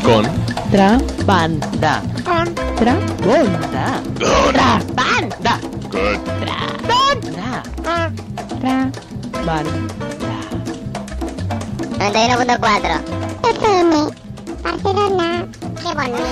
Contrabanda. Contrabanda. Contrabanda. Good. Contrabanda. Contrabanda. 91.4 FM Barcelona. Qué bonito.